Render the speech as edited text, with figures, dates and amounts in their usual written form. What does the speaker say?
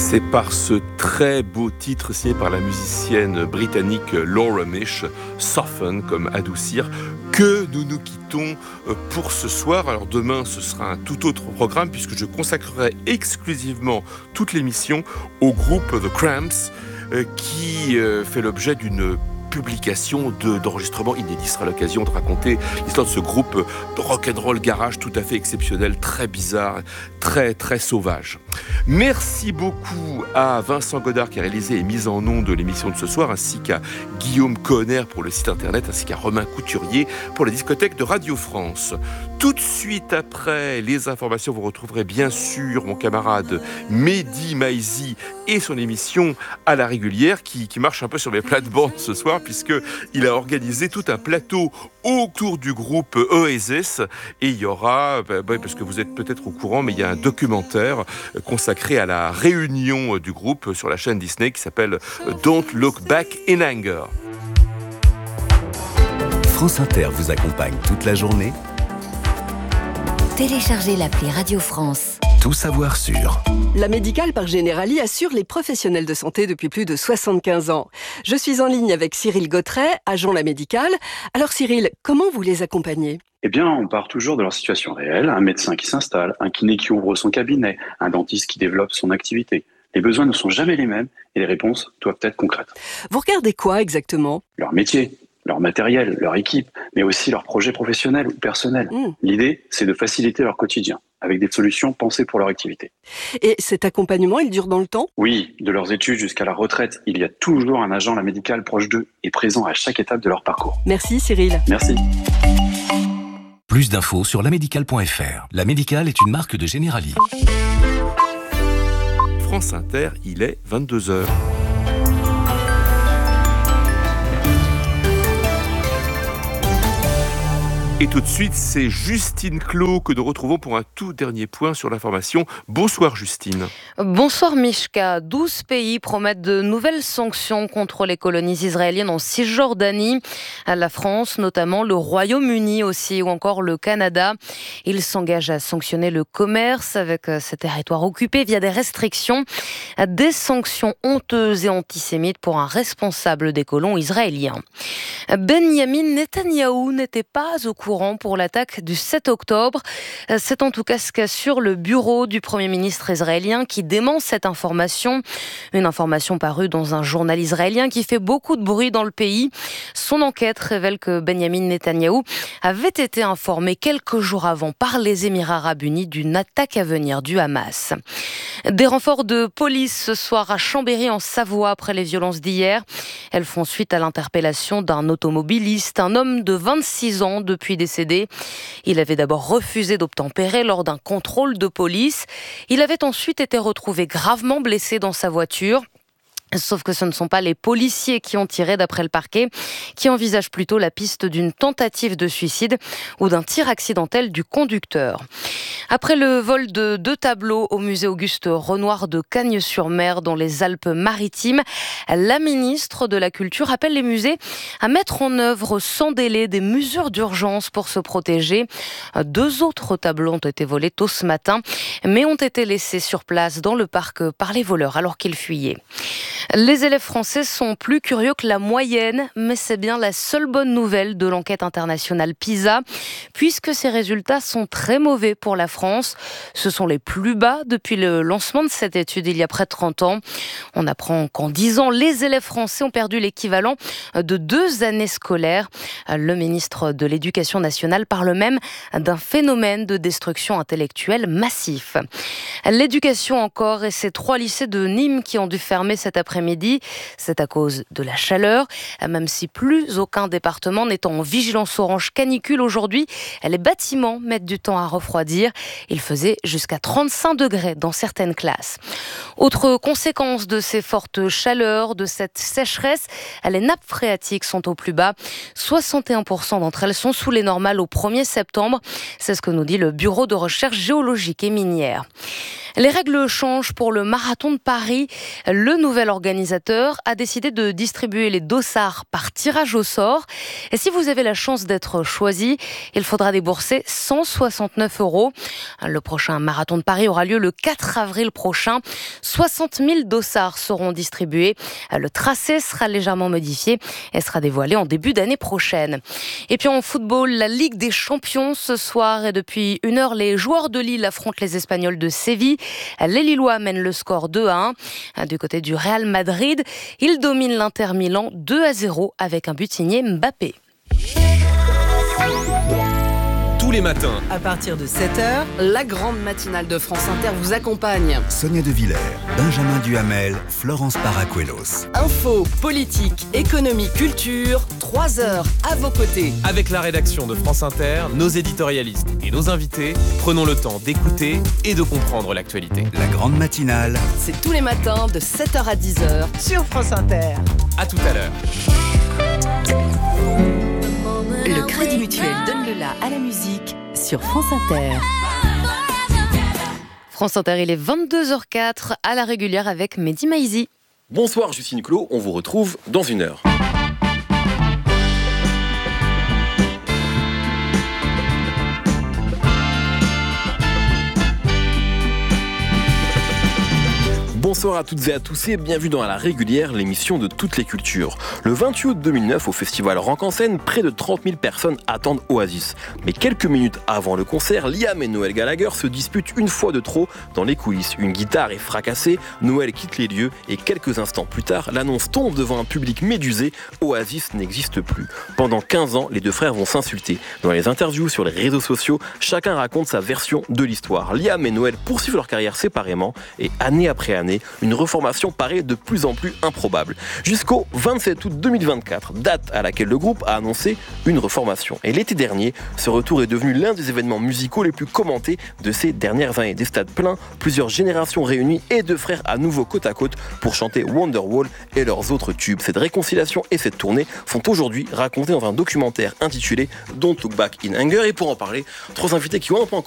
C'est par ce très beau titre signé par la musicienne britannique Laura Mish, Soften comme adoucir, que nous nous quittons pour ce soir. Alors demain, ce sera un tout autre programme puisque je consacrerai exclusivement toute l'émission au groupe The Cramps qui fait l'objet d'une publication d'enregistrements inédits. Ce sera l'occasion de raconter l'histoire de ce groupe de rock'n'roll garage tout à fait exceptionnel, très bizarre, très très sauvage. Merci beaucoup à Vincent Godard qui a réalisé et mis en ondes de l'émission de ce soir, ainsi qu'à Guillaume Kohner pour le site internet, ainsi qu'à Romain Couturier pour la discothèque de Radio France. Tout de suite après les informations, vous retrouverez bien sûr mon camarade Mehdi Maizi et son émission à la régulière qui marche un peu sur les plates-bandes ce soir puisqu'il a organisé tout un plateau autour du groupe Oasis et il y aura, parce que vous êtes peut-être au courant, mais il y a un documentaire consacré à la réunion du groupe sur la chaîne Disney qui s'appelle Don't Look Back in Anger. France Inter vous accompagne toute la journée. Téléchargez l'appli Radio France. Tout savoir sur. La Médicale par Generali assure les professionnels de santé depuis plus de 75 ans. Je suis en ligne avec Cyril Gautret, agent La Médicale. Alors Cyril, comment vous les accompagnez ? Eh bien, on part toujours de leur situation réelle. Un médecin qui s'installe, un kiné qui ouvre son cabinet, un dentiste qui développe son activité. Les besoins ne sont jamais les mêmes et les réponses doivent être concrètes. Vous regardez quoi exactement ? Leur métier, leur matériel, leur équipe, mais aussi leurs projets professionnels ou personnels. L'idée, c'est de faciliter leur quotidien, avec des solutions pensées pour leur activité. Et cet accompagnement, il dure dans le temps ? Oui, de leurs études jusqu'à la retraite, il y a toujours un agent La Médicale proche d'eux et présent à chaque étape de leur parcours. Merci Cyril. Merci. Plus d'infos sur lamédicale.fr. La Médicale est une marque de Generali. France Inter, il est 22h. Et tout de suite, c'est Justine Clos que nous retrouvons pour un tout dernier point sur l'information. Bonsoir Justine. Bonsoir Mishka. 12 pays promettent de nouvelles sanctions contre les colonies israéliennes en Cisjordanie. La France, notamment le Royaume-Uni aussi, ou encore le Canada. Ils s'engagent à sanctionner le commerce avec ces territoires occupés via des restrictions. Des sanctions honteuses et antisémites pour un responsable des colons israéliens. Benyamin Netanyahou n'était pas au courant pour l'attaque du 7 octobre. C'est en tout cas ce qu'assure le bureau du Premier ministre israélien qui dément cette information. Une information parue dans un journal israélien qui fait beaucoup de bruit dans le pays. Son enquête révèle que Benyamin Netanyahou avait été informé quelques jours avant par les Émirats arabes unis d'une attaque à venir du Hamas. Des renforts de police ce soir à Chambéry en Savoie après les violences d'hier. Elles font suite à l'interpellation d'un automobiliste, un homme de 26 ans depuis décédé. Il avait d'abord refusé d'obtempérer lors d'un contrôle de police. Il avait ensuite été retrouvé gravement blessé dans sa voiture. Sauf que ce ne sont pas les policiers qui ont tiré d'après le parquet, qui envisagent plutôt la piste d'une tentative de suicide ou d'un tir accidentel du conducteur. Après le vol de 2 tableaux au musée Auguste Renoir de Cagnes-sur-Mer dans les Alpes-Maritimes, la ministre de la Culture appelle les musées à mettre en œuvre sans délai des mesures d'urgence pour se protéger. 2 autres tableaux ont été volés tôt ce matin, mais ont été laissés sur place dans le parc par les voleurs alors qu'ils fuyaient. Les élèves français sont plus curieux que la moyenne, mais c'est bien la seule bonne nouvelle de l'enquête internationale PISA, puisque ces résultats sont très mauvais pour la France. Ce sont les plus bas depuis le lancement de cette étude il y a près de 30 ans. On apprend qu'en 10 ans, les élèves français ont perdu l'équivalent de 2 années scolaires. Le ministre de l'Éducation nationale parle même d'un phénomène de destruction intellectuelle massif. L'éducation encore et ces 3 lycées de Nîmes qui ont dû fermer cet après-midi. C'est à cause de la chaleur, même si plus aucun département n'est en vigilance orange canicule aujourd'hui. Les bâtiments mettent du temps à refroidir. Il faisait jusqu'à 35 degrés dans certaines classes. Autre conséquence de ces fortes chaleurs, de cette sécheresse, les nappes phréatiques sont au plus bas. 61% d'entre elles sont sous les normales au 1er septembre. C'est ce que nous dit le Bureau de recherche géologique et minière. Les règles changent pour le marathon de Paris. Le nouvel organisme l'organisateur a décidé de distribuer les dossards par tirage au sort. Et si vous avez la chance d'être choisi, il faudra débourser 169 €. Le prochain marathon de Paris aura lieu le 4 avril prochain. 60 000 dossards seront distribués. Le tracé sera légèrement modifié et sera dévoilé en début d'année prochaine. Et puis en football, la Ligue des Champions ce soir. Et depuis 1h, les joueurs de Lille affrontent les Espagnols de Séville. Les Lillois mènent le score 2-1. Du côté du Real Madrid, ils dominent l'Inter Milan 2-0 avec un but signé Mbappé. Tous les matins, à partir de 7h, la grande matinale de France Inter vous accompagne. Sonia De Villers, Benjamin Duhamel, Florence Paracuelos. Info, politique, économie, culture, 3 heures à vos côtés. avec la rédaction de France Inter, nos éditorialistes et nos invités, prenons le temps d'écouter et de comprendre l'actualité. La grande matinale, C'est tous les matins de 7h à 10h sur France Inter. À tout à l'heure. Le Crédit Mutuel donne le la à la musique sur France Inter. France Inter, il est 22h04 à la régulière avec Mehdi Maizi. Bonsoir Justine Clos, on vous retrouve dans 1 heure. Bonsoir à toutes et à tous et bienvenue dans La Régulière, l'émission de toutes les cultures. Le 28 août 2009, au festival Rock en Seine, près de 30 000 personnes attendent Oasis. Mais quelques minutes avant le concert, Liam et Noël Gallagher se disputent une fois de trop dans les coulisses. Une guitare est fracassée, Noël quitte les lieux et quelques instants plus tard, l'annonce tombe devant un public médusé, Oasis n'existe plus. Pendant 15 ans, les deux frères vont s'insulter. Dans les interviews sur les réseaux sociaux, chacun raconte sa version de l'histoire. Liam et Noël poursuivent leur carrière séparément et année après année, une reformation paraît de plus en plus improbable. Jusqu'au 27 août 2024, date à laquelle le groupe a annoncé une reformation. Et l'été dernier, ce retour est devenu l'un des événements musicaux les plus commentés de ces dernières années. Des stades pleins, plusieurs générations réunies et deux frères à nouveau côte à côte pour chanter Wonderwall et leurs autres tubes. Cette réconciliation et cette tournée sont aujourd'hui racontées dans un documentaire intitulé Don't Look Back in Anger. Et pour en parler, trois invités qui ont un peu